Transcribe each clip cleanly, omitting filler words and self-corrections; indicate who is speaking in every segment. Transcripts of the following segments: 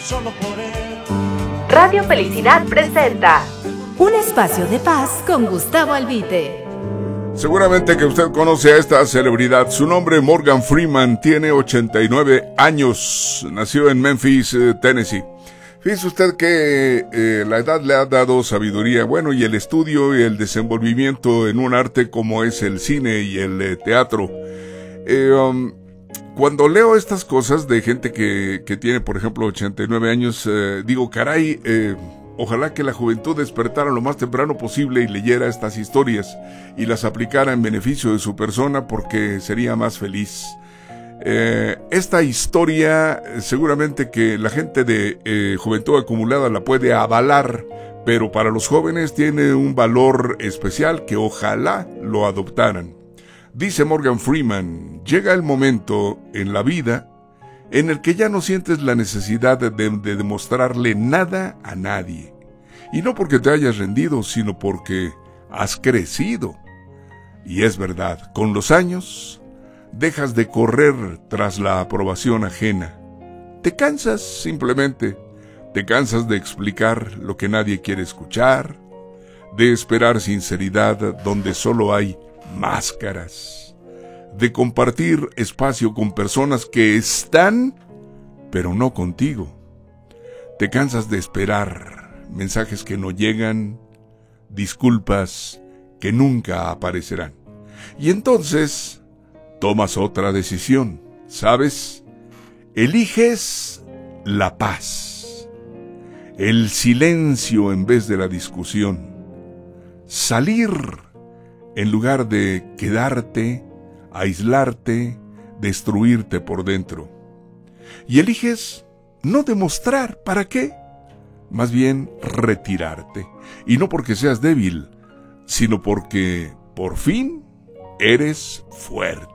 Speaker 1: solo por él.
Speaker 2: Radio Felicidad presenta
Speaker 3: un espacio de paz con Gustavo Albite.
Speaker 4: Seguramente que usted conoce a esta celebridad. Su nombre, Morgan Freeman, tiene 89 años. Nació en Memphis, Tennessee. Fíjese usted que la edad le ha dado sabiduría, bueno, y el estudio y el desenvolvimiento en un arte como es el cine y el teatro. Cuando leo estas cosas de gente que tiene, por ejemplo, 89 años, digo, caray, ojalá que la juventud despertara lo más temprano posible y leyera estas historias y las aplicara en beneficio de su persona, porque sería más feliz. Esta historia seguramente que la gente de Juventud Acumulada la puede avalar, pero para los jóvenes tiene un valor especial que ojalá lo adoptaran. Dice Morgan Freeman: llega el momento en la vida en el que ya no sientes la necesidad de demostrarle nada a nadie, y no porque te hayas rendido, sino porque has crecido. Y es verdad, con los años dejas de correr tras la aprobación ajena. Te cansas simplemente. Te cansas de explicar lo que nadie quiere escuchar, de esperar sinceridad donde solo hay máscaras, de compartir espacio con personas que están, pero no contigo. Te cansas de esperar mensajes que no llegan, disculpas que nunca aparecerán. Y entonces tomas otra decisión, ¿sabes? Eliges la paz, el silencio en vez de la discusión, salir en lugar de quedarte, aislarte, destruirte por dentro. Y eliges no demostrar, ¿para qué? Más bien retirarte. Y no porque seas débil, sino porque por fin eres fuerte.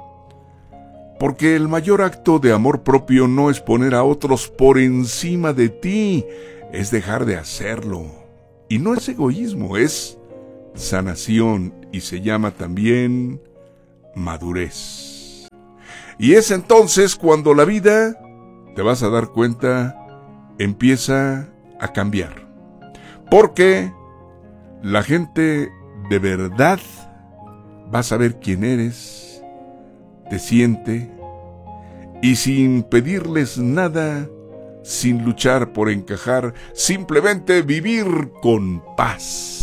Speaker 4: Porque el mayor acto de amor propio no es poner a otros por encima de ti, es dejar de hacerlo. Y no es egoísmo, es sanación, y se llama también madurez. Y es entonces cuando la vida, te vas a dar cuenta, empieza a cambiar. Porque la gente de verdad va a saber quién eres, te siente, y sin pedirles nada, sin luchar por encajar, simplemente vivir con paz.